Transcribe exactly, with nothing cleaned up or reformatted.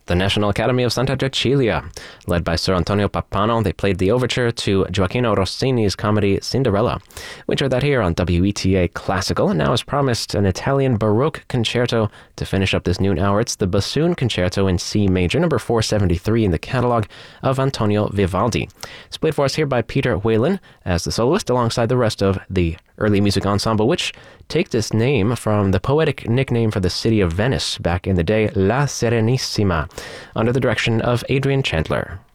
The National Academy of Santa Cecilia, led by Sir Antonio Pappano, they played the overture to Gioacchino Rossini's comedy Cinderella. We heard that here on W E T A Classical, and now as promised, an Italian Baroque concerto to finish up this noon hour. It's the Bassoon Concerto in C major, number four seventy-three in the catalog of Antonio Vivaldi. It's played for us here by Peter Whalen as the soloist alongside the rest of the early music ensemble, which takes its name from the poetic nickname for the city of Venice back in the day, La Serenissima, under the direction of Adrian Chandler.